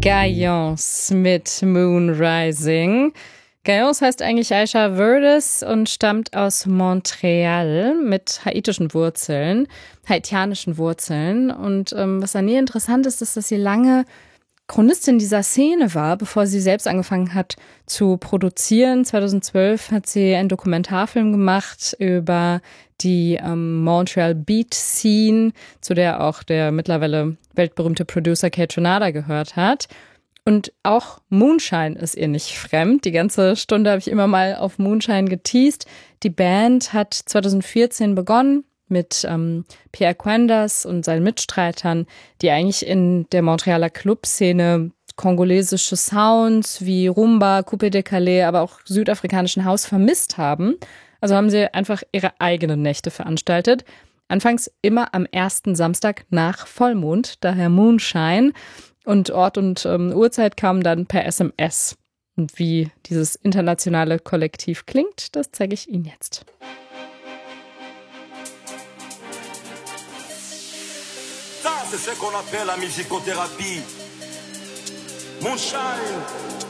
Gaillons mit Moon Rising. Gaillons heißt eigentlich Aisha Verdes und stammt aus Montreal mit haitianischen Wurzeln. Und was an ihr interessant ist, ist, dass sie lange Chronistin dieser Szene war, bevor sie selbst angefangen hat zu produzieren. 2012 hat sie einen Dokumentarfilm gemacht über die Montreal Beat Scene, zu der auch der mittlerweile weltberühmte Producer Kate Tronada gehört hat. Und auch Moonshine ist ihr nicht fremd. Die ganze Stunde habe ich immer mal auf Moonshine geteased. Die Band hat 2014 begonnen mit Pierre Quenders und seinen Mitstreitern, die eigentlich in der Montrealer Clubszene kongolesische Sounds wie Rumba, Coupé décalé, aber auch südafrikanischen House vermisst haben. Also haben sie einfach ihre eigenen Nächte veranstaltet. Anfangs immer am ersten Samstag nach Vollmond, daher Moonshine. Und Ort und Uhrzeit kamen dann per SMS. Und wie dieses internationale Kollektiv klingt, das zeige ich Ihnen jetzt. Ça, c'est ce qu'on appelle la musicothérapie. Moonshine,